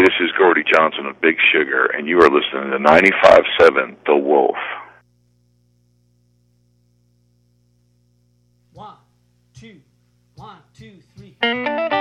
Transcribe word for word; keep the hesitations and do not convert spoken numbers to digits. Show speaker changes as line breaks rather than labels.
this is Gordy Johnson of Big Sugar, and you are listening to ninety-five point seven The Wolf.
One, two, one, two, three.